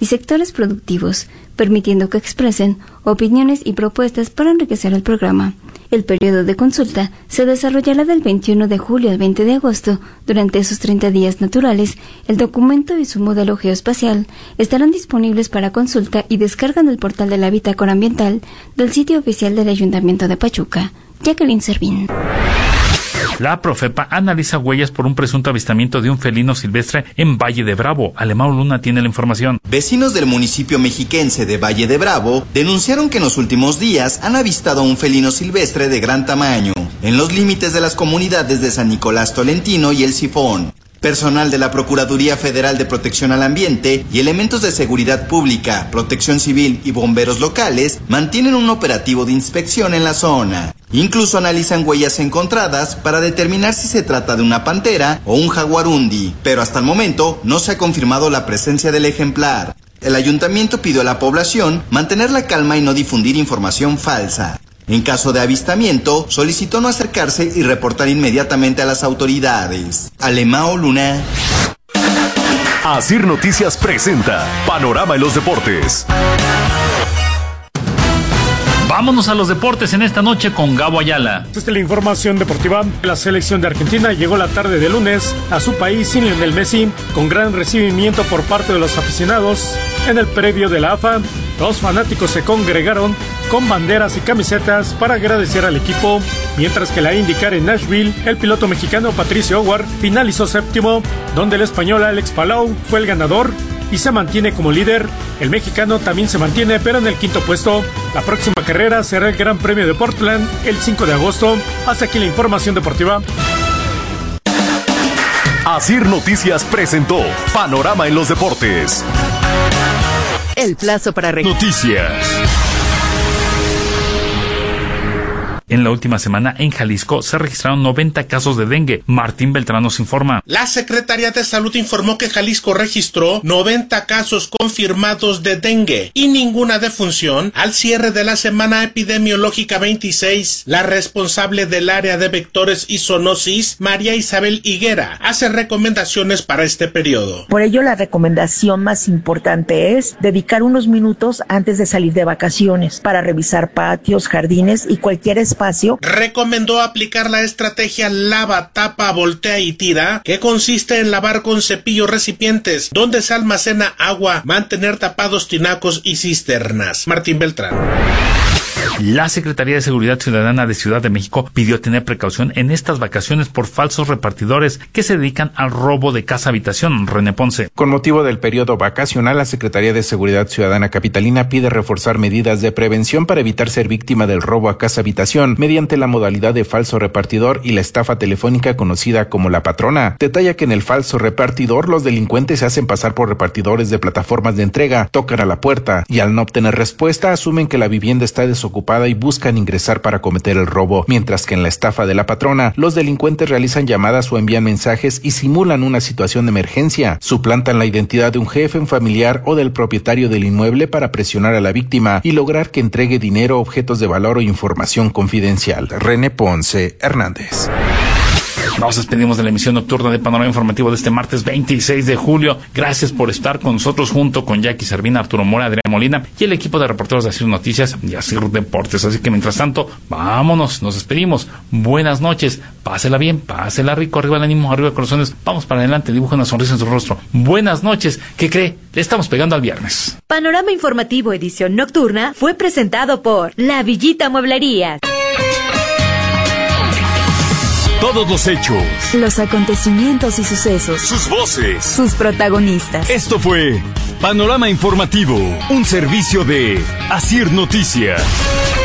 y sectores productivos, permitiendo que expresen opiniones y propuestas para enriquecer el programa. El periodo de consulta se desarrollará del 21 de julio al 20 de agosto. Durante esos 30 días naturales, el documento y su modelo geoespacial estarán disponibles para consulta y descarga en el portal de la Bitácora Ambiental del sitio oficial del Ayuntamiento de Pachuca. Jacqueline Servín. La Profepa analiza huellas por un presunto avistamiento de un felino silvestre en Valle de Bravo. Alemão Luna tiene la información. Vecinos del municipio mexiquense de Valle de Bravo denunciaron que en los últimos días han avistado a un felino silvestre de gran tamaño en los límites de las comunidades de San Nicolás Tolentino y El Sifón. Personal de la Procuraduría Federal de Protección al Ambiente y elementos de seguridad pública, protección civil y bomberos locales mantienen un operativo de inspección en la zona. Incluso analizan huellas encontradas para determinar si se trata de una pantera o un jaguarundi, pero hasta el momento no se ha confirmado la presencia del ejemplar. El ayuntamiento pidió a la población mantener la calma y no difundir información falsa. En caso de avistamiento, solicitó no acercarse y reportar inmediatamente a las autoridades. Alemão Luna. Asir Noticias presenta Panorama en los Deportes. Vámonos a los deportes en esta noche con Gabo Ayala. Esta es la información deportiva. La selección de Argentina llegó la tarde de lunes a su país sin Lionel Messi, con gran recibimiento por parte de los aficionados. En el previo de la AFA, los fanáticos se congregaron con banderas y camisetas para agradecer al equipo, mientras que la IndyCar en Nashville, el piloto mexicano Patricio Howard finalizó séptimo, donde el español Alex Palou fue el ganador y se mantiene como líder. El mexicano también se mantiene, pero en el quinto puesto. La próxima carrera será el Gran Premio de Portland el 5 de agosto. Hasta aquí la información deportiva. Asir Noticias presentó Panorama en los Deportes. El plazo para Noticias. En la última semana, en Jalisco, se registraron 90 casos de dengue. Martín Beltrán nos informa. La Secretaría de Salud informó que Jalisco registró 90 casos confirmados de dengue y ninguna defunción al cierre de la semana epidemiológica 26. La responsable del área de vectores y zoonosis, María Isabel Higuera, hace recomendaciones para este periodo. Por ello, la recomendación más importante es dedicar unos minutos antes de salir de vacaciones para revisar patios, jardines y cualquier espacio. Recomendó aplicar la estrategia lava, tapa, voltea y tira, que consiste en lavar con cepillo recipientes donde se almacena agua, mantener tapados tinacos y cisternas. Martín Beltrán. La Secretaría de Seguridad Ciudadana de Ciudad de México pidió tener precaución en estas vacaciones por falsos repartidores que se dedican al robo de casa-habitación. René Ponce. Con motivo del periodo vacacional, la Secretaría de Seguridad Ciudadana capitalina pide reforzar medidas de prevención para evitar ser víctima del robo a casa-habitación mediante la modalidad de falso repartidor y la estafa telefónica conocida como La Patrona. Detalla que en el falso repartidor los delincuentes se hacen pasar por repartidores de plataformas de entrega, tocan a la puerta y al no obtener respuesta asumen que la vivienda está desocupada y buscan ingresar para cometer el robo, mientras que en la estafa de La Patrona, los delincuentes realizan llamadas o envían mensajes y simulan una situación de emergencia, suplantan la identidad de un jefe, un familiar o del propietario del inmueble para presionar a la víctima y lograr que entregue dinero, objetos de valor o información confidencial. René Ponce Hernández. Nos despedimos de la emisión nocturna de Panorama Informativo de este martes 26 de julio. Gracias por estar con nosotros junto con Jackie Servina, Arturo Mora, Adrián Molina y el equipo de reporteros de Asir Noticias y Asir Deportes. Así que mientras tanto, vámonos, nos despedimos. Buenas noches, pásela bien, pásela rico, arriba el ánimo, arriba el corazones. Vamos para adelante, dibuja una sonrisa en su rostro. Buenas noches, ¿qué cree? Le estamos pegando al viernes. Panorama Informativo edición nocturna fue presentado por La Villita Mueblerías. Todos los hechos, los acontecimientos y sucesos, sus voces, sus protagonistas. Esto fue Panorama Informativo, un servicio de Asir Noticias.